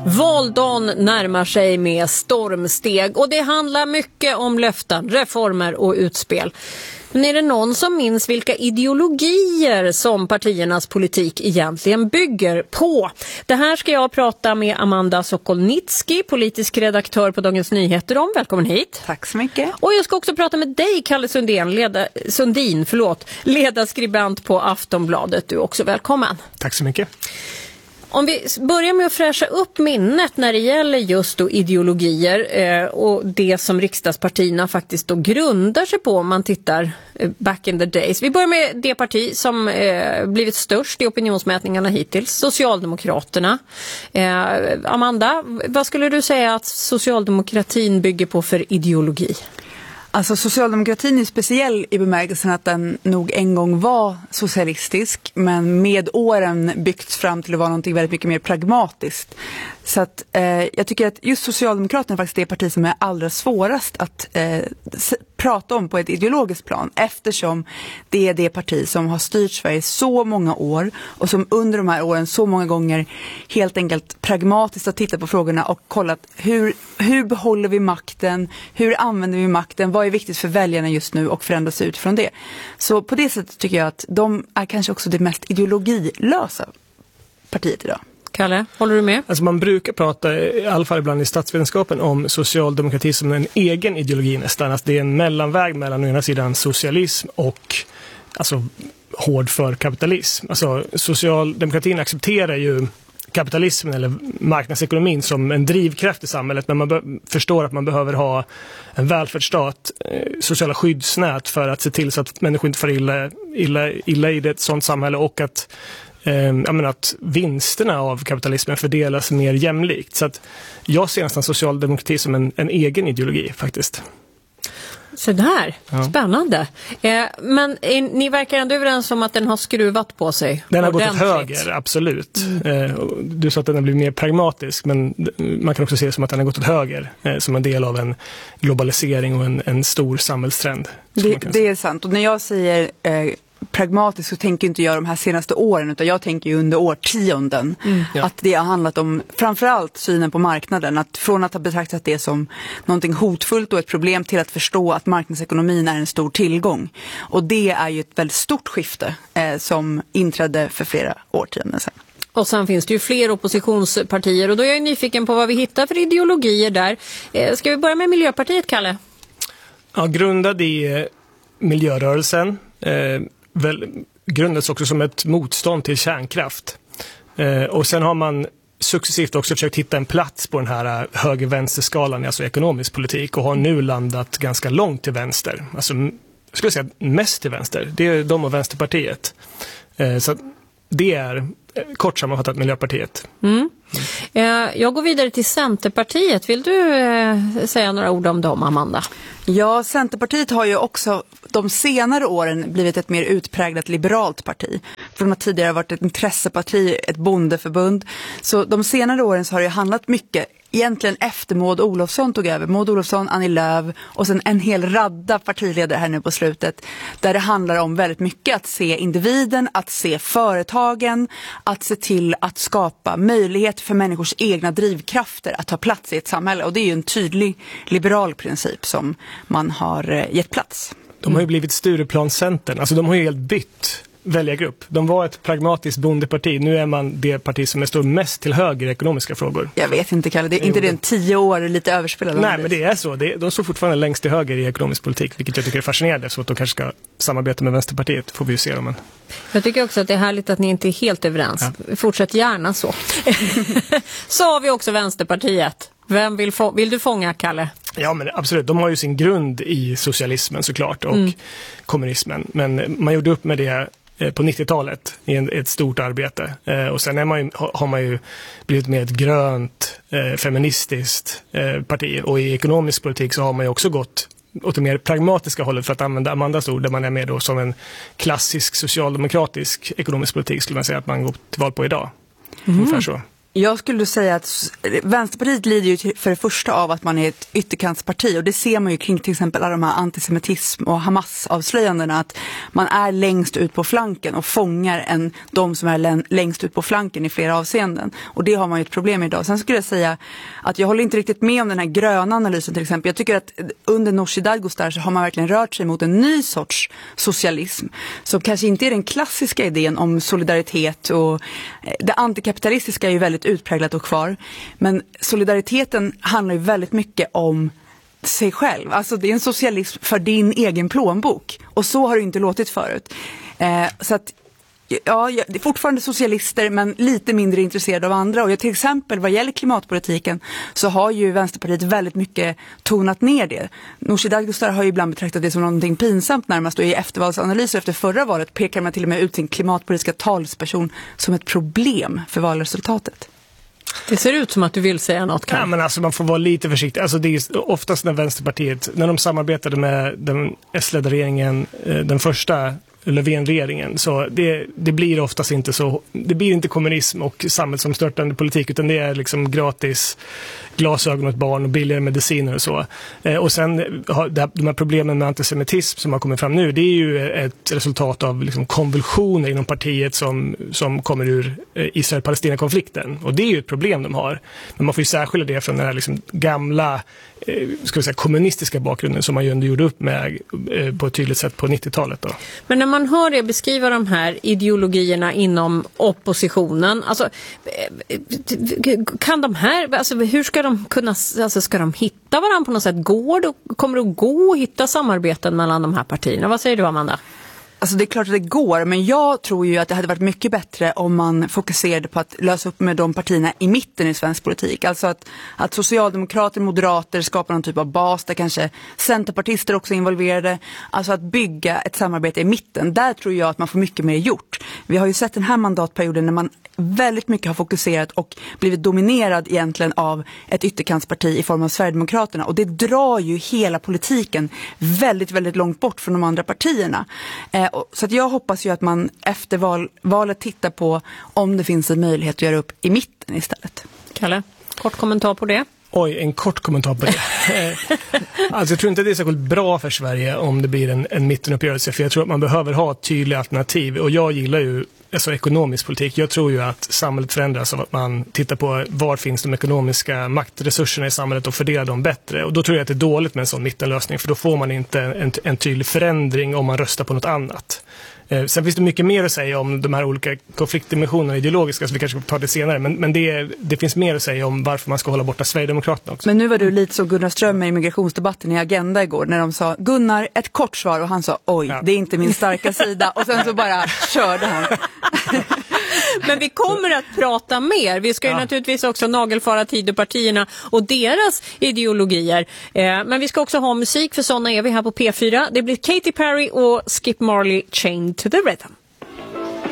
Valdagen närmar sig med stormsteg och det handlar mycket om löften, reformer och utspel. Men är det någon som minns vilka ideologier som partiernas politik egentligen bygger på? Det här ska jag prata med Amanda Sokolnitsky, politisk redaktör på Dagens Nyheter om. Välkommen hit. Tack så mycket. Och jag ska också prata med dig, Kalle Sundin, ledarskribent på Aftonbladet. Du är också välkommen. Tack så mycket. Om vi börjar med att fräscha upp minnet när det gäller just då ideologier och det som riksdagspartierna faktiskt då grundar sig på om man tittar back in the days. Vi börjar med det parti som blivit störst i opinionsmätningarna hittills, Socialdemokraterna. Amanda, vad skulle du säga att socialdemokratin bygger på för ideologi? Alltså socialdemokratin är speciell i bemärkelsen att den nog en gång var socialistisk men med åren byggts fram till att vara någonting väldigt mycket mer pragmatiskt. Så att jag tycker att just Socialdemokraterna är faktiskt det parti som är allra svårast att prata om på ett ideologiskt plan, eftersom det är det parti som har styrt Sverige så många år och som under de här åren så många gånger helt enkelt pragmatiskt har tittat på frågorna och kollat hur behåller vi makten, hur använder vi makten, vad är viktigt för väljarna just nu och förändras utifrån det. Så på det sättet tycker jag att de är kanske också det mest ideologilösa partiet idag. Kalle, håller du med? Alltså man brukar prata, i alla fall ibland i statsvetenskapen, om socialdemokrati som en egen ideologi nästan. Alltså det är en mellanväg mellan å ena sidan socialism och alltså hård för kapitalism. Alltså socialdemokratin accepterar ju kapitalismen eller marknadsekonomin som en drivkraft i samhället, men man förstår att man behöver ha en välfärdsstat, sociala skyddsnät för att se till så att människor inte får illa i ett sådant samhälle och att att vinsterna av kapitalismen fördelas mer jämlikt. Så att jag ser nästan socialdemokrati som en egen ideologi faktiskt. Så där, spännande. Men ni verkar ändå överens om att den har skruvat på sig. Den har gått åt höger, absolut. Du sa att den har blivit mer pragmatisk, men man kan också se det som att den har gått åt höger som en del av en globalisering och en stor samhällstrend. Det är sant. Och när jag säger pragmatiskt så tänker inte jag de här senaste åren, utan jag tänker ju under årtionden att det har handlat om framförallt synen på marknaden, att från att ha betraktat det som någonting hotfullt och ett problem till att förstå att marknadsekonomin är en stor tillgång. Och det är ju ett väldigt stort skifte som inträdde för flera årtionden sedan. Och sen finns det ju fler oppositionspartier och då är jag nyfiken på vad vi hittar för ideologier där. Ska vi börja med Miljöpartiet, Kalle? Ja, grundad i miljörörelsen. Grundas också som ett motstånd till kärnkraft. Och sen har man successivt också försökt hitta en plats på den här höger-vänsterskalan, alltså ekonomisk politik, och har nu landat ganska långt till vänster. Alltså, jag skulle säga mest till vänster. Det är de och Vänsterpartiet. Så det är kort sammanfattat Miljöpartiet. Jag går vidare till Centerpartiet. Vill du säga några ord om dem, Amanda? Ja, Centerpartiet har ju också de senare åren blivit ett mer utpräglat liberalt parti. Från att tidigare varit ett intresseparti, ett bondeförbund. Så de senare åren så har det handlat mycket, egentligen efter Maud Olofsson tog över. Maud Olofsson, Annie Lööf och sen en hel radda partiledare här nu på slutet. Där det handlar om väldigt mycket att se individen, att se företagen, att se till att skapa möjlighet för människors egna drivkrafter att ta plats i ett samhälle. Och det är ju en tydlig liberal princip som man har gett plats. De har ju blivit Stureplanscentern, alltså de har ju helt bytt väljargrupp. De var ett pragmatiskt bondeparti. Nu är man det parti som står mest till höger i ekonomiska frågor. Jag vet inte, Kalle. Det är inte det 10 år lite överspelad? Nej, men det är så. De står fortfarande längst till höger i ekonomisk politik, vilket jag tycker är fascinerande. Så att de kanske ska samarbeta med Vänsterpartiet, får vi ju se dem. Jag tycker också att det är härligt att ni inte är helt överens. Ja. Fortsätt gärna så. Så har vi också Vänsterpartiet. Vem vill du fånga, Kalle? Ja, men absolut. De har ju sin grund i socialismen såklart och kommunismen. Men man gjorde upp med det på 90-talet i ett stort arbete. Och sen har man ju blivit med ett grönt, feministiskt parti. Och i ekonomisk politik så har man ju också gått åt det mer pragmatiska hållet, för att använda Amandas ord, där man är med då som en klassisk socialdemokratisk ekonomisk politik, skulle man säga att man går till val på idag. Ungefär så. Jag skulle säga att Vänsterpartiet lider ju för det första av att man är ett ytterkantsparti, och det ser man ju kring till exempel alla de här antisemitism och Hamas-avslöjandena, att man är längst ut på flanken och fångar de som är längst ut på flanken i flera avseenden, och det har man ju ett problem idag. Sen skulle jag säga att jag håller inte riktigt med om den här gröna analysen till exempel. Jag tycker att under Nooshi Dadgostar så har man verkligen rört sig mot en ny sorts socialism som kanske inte är den klassiska idén om solidaritet, och det antikapitalistiska är ju väldigt utpräglat och kvar. Men solidariteten handlar ju väldigt mycket om sig själv. Alltså det är en socialism för din egen plånbok. Och så har det inte låtit förut. Så att ja, det är fortfarande socialister men lite mindre intresserade av andra. Och till exempel vad gäller klimatpolitiken så har ju Vänsterpartiet väldigt mycket tonat ner det. Nooshi Dadgostar har ju ibland betraktat det som någonting pinsamt närmast, och i eftervalsanalyser efter förra valet pekar man till och med ut sin klimatpolitiska talsperson som ett problem för valresultatet. Det ser ut som att du vill säga något. Ja, men alltså man får vara lite försiktig. Alltså det är oftast när Vänsterpartiet, när de samarbetade med den S-ledda regeringen, den första Löfven-regeringen, så det blir oftast inte så, det blir inte kommunism och samhällsomstörtande politik, utan det är liksom gratis glasögon åt barn och billigare mediciner och så. Och sen de här problemen med antisemitism som har kommit fram nu, det är ju ett resultat av liksom konvulsioner inom partiet som kommer ur Israel-Palestina-konflikten. Och det är ju ett problem de har. Men man får ju särskilja det från den här liksom gamla ska vi säga, kommunistiska bakgrunden som man ju ändå gjorde upp med på ett tydligt sätt på 90-talet då. Men när man hör det beskriva de här ideologierna inom oppositionen, alltså kan de här, alltså hur ska de kunna, alltså ska de hitta varandra på något sätt? Kommer det att gå att hitta samarbeten mellan de här partierna? Vad säger du, Amanda? Alltså det är klart att det går, men jag tror ju att det hade varit mycket bättre om man fokuserade på att lösa upp med de partierna i mitten i svensk politik. Alltså att socialdemokrater, moderater skapar någon typ av bas där kanske centerpartister också är involverade. Alltså att bygga ett samarbete i mitten. Där tror jag att man får mycket mer gjort. Vi har ju sett den här mandatperioden när man väldigt mycket har fokuserat och blivit dominerad egentligen av ett ytterkantsparti i form av Sverigedemokraterna. Och det drar ju hela politiken väldigt, väldigt långt bort från de andra partierna. Så att jag hoppas ju att man efter valet tittar på om det finns en möjlighet att göra upp i mitten istället. Kalle, kort kommentar på det. Oj, en kort kommentar på det. Alltså jag tror inte att det är särskilt bra för Sverige om det blir en mittenuppgörelse, för jag tror att man behöver ha ett tydligt alternativ, och jag gillar ju alltså ekonomisk politik. Jag tror ju att samhället förändras av att man tittar på var finns de ekonomiska maktresurserna i samhället och fördelar dem bättre, och då tror jag att det är dåligt med en sån mittenlösning, för då får man inte en tydlig förändring om man röstar på något annat. Sen finns det mycket mer att säga om de här olika konfliktdimensionerna ideologiska, så vi kanske tar det senare, men det finns mer att säga om varför man ska hålla borta Sverigedemokraterna också. Men nu var du lite så Gunnar Strömmer i migrationsdebatten i Agenda igår, när de sa Gunnar, ett kort svar, och han sa oj, ja, det är inte min starka sida, och sen så bara körde han. Men vi kommer att prata mer. Vi ska ju naturligtvis också nagelfara Tidöpartierna och deras ideologier. Men vi ska också ha musik, för sådana är vi här på P4. Det blir Katy Perry och Skip Marley, Chained to the Rhythm.